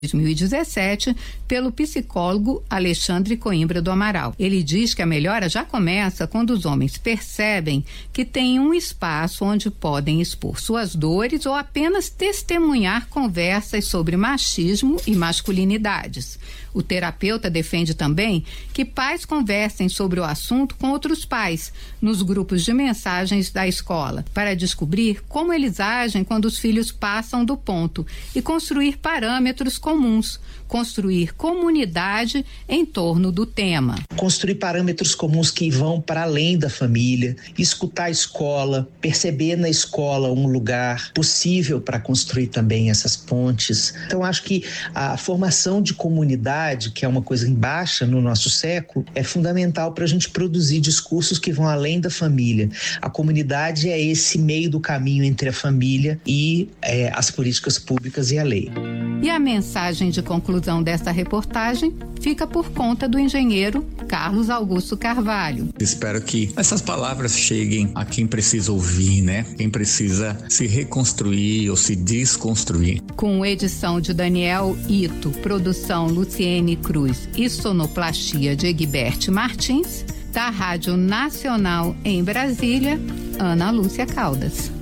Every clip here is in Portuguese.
2017 pelo psicólogo Alexandre Coimbra do Amaral. Ele diz que a melhora já começa quando os homens percebem que têm um espaço onde podem expor suas dores ou apenas testemunhar conversas sobre machismo e masculinidades. O terapeuta defende também que pais conversem sobre o assunto com outros pais nos grupos de mensagens da escola para descobrir como eles agem quando os filhos passam do ponto e construir parâmetros comuns, construir comunidade em torno do tema. Construir parâmetros comuns que vão para além da família, escutar a escola, perceber na escola um lugar possível para construir também essas pontes. Então, acho que a formação de comunidade, que é uma coisa em baixa no nosso século, é fundamental para a gente produzir discursos que vão além da família. A comunidade é esse meio do caminho entre a família e as políticas públicas e a lei. E a mensagem de conclusão desta reportagem fica por conta do engenheiro Carlos Augusto Carvalho. Espero que essas palavras cheguem a quem precisa ouvir, né? Quem precisa se reconstruir ou se desconstruir. Com edição de Daniel Ito, produção Luciene Cruz e sonoplastia de Egbert Martins, da Rádio Nacional em Brasília, Ana Lúcia Caldas.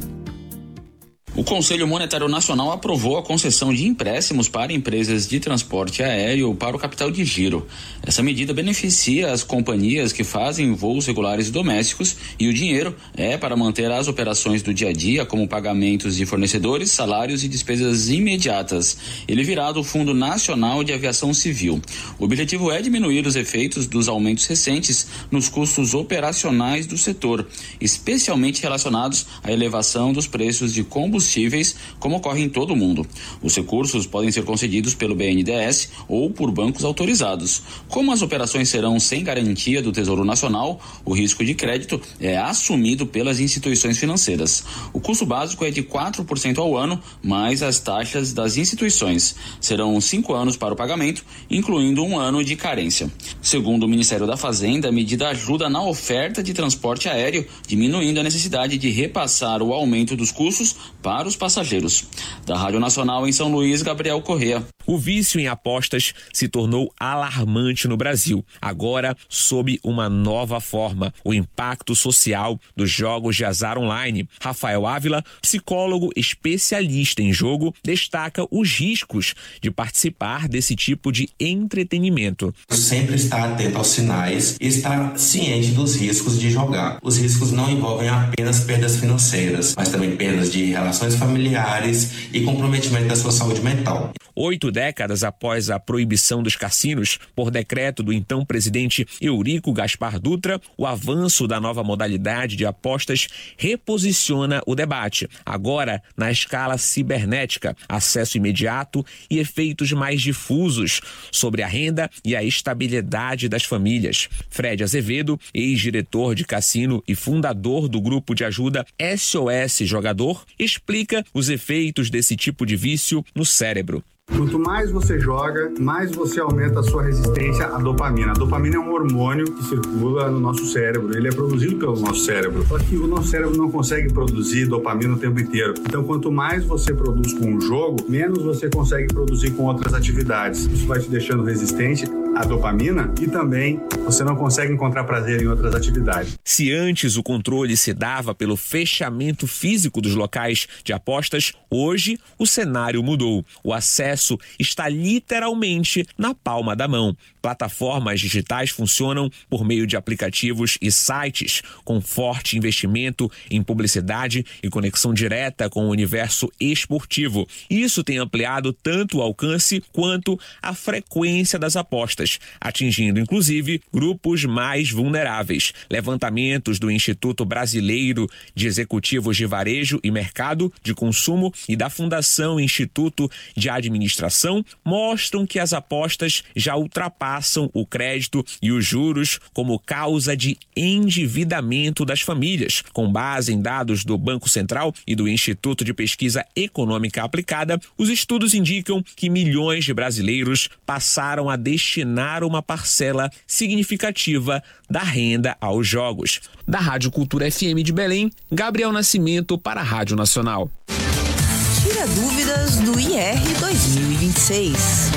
O Conselho Monetário Nacional aprovou a concessão de empréstimos para empresas de transporte aéreo para o capital de giro. Essa medida beneficia as companhias que fazem voos regulares domésticos e o dinheiro é para manter as operações do dia a dia, como pagamentos de fornecedores, salários e despesas imediatas. Ele virá do Fundo Nacional de Aviação Civil. O objetivo é diminuir os efeitos dos aumentos recentes nos custos operacionais do setor, especialmente relacionados à elevação dos preços de combustíveis, como ocorre em todo o mundo. Os recursos podem ser concedidos pelo BNDES ou por bancos autorizados. Como as operações serão sem garantia do Tesouro Nacional, o risco de crédito é assumido pelas instituições financeiras. O custo básico é de 4% ao ano, mais as taxas das instituições. Serão 5 anos para o pagamento, incluindo 1 ano de carência. Segundo o Ministério da Fazenda, a medida ajuda na oferta de transporte aéreo, diminuindo a necessidade de repassar o aumento dos custos para os passageiros. Da Rádio Nacional em São Luís, Gabriel Corrêa. O vício em apostas se tornou alarmante no Brasil. Agora, sob uma nova forma, o impacto social dos jogos de azar online. Rafael Ávila, psicólogo especialista em jogo, destaca os riscos de participar desse tipo de entretenimento. Sempre estar atento aos sinais e estar ciente dos riscos de jogar. Os riscos não envolvem apenas perdas financeiras, mas também perdas de relações familiares e comprometimento da sua saúde mental. 8 décadas após a proibição dos cassinos, por decreto do então presidente Eurico Gaspar Dutra, o avanço da nova modalidade de apostas reposiciona o debate. Agora, na escala cibernética, acesso imediato e efeitos mais difusos sobre a renda e a estabilidade das famílias. Fred Azevedo, ex-diretor de cassino e fundador do grupo de ajuda SOS Jogador, explica os efeitos desse tipo de vício no cérebro. Quanto mais você joga, mais você aumenta a sua resistência à dopamina. A dopamina é um hormônio que circula no nosso cérebro. Ele é produzido pelo nosso cérebro. Só que o nosso cérebro não consegue produzir dopamina o tempo inteiro. Então, quanto mais você produz com um jogo, menos você consegue produzir com outras atividades. Isso vai te deixando resistente à dopamina e também você não consegue encontrar prazer em outras atividades. Se antes o controle se dava pelo fechamento físico dos locais de apostas, hoje o cenário mudou. O acesso está literalmente na palma da mão. Plataformas digitais funcionam por meio de aplicativos e sites com forte investimento em publicidade e conexão direta com o universo esportivo. Isso tem ampliado tanto o alcance quanto a frequência das apostas, atingindo inclusive grupos mais vulneráveis. Levantamentos do Instituto Brasileiro de Executivos de Varejo e Mercado de Consumo e da Fundação Instituto de Administração mostram que as apostas já ultrapassam o crédito e os juros como causa de endividamento das famílias. Com base em dados do Banco Central e do Instituto de Pesquisa Econômica Aplicada, os estudos indicam que milhões de brasileiros passaram a destinar uma parcela significativa da renda aos jogos. Da Rádio Cultura FM de Belém, Gabriel Nascimento para a Rádio Nacional. Tira dúvidas do IR 2026.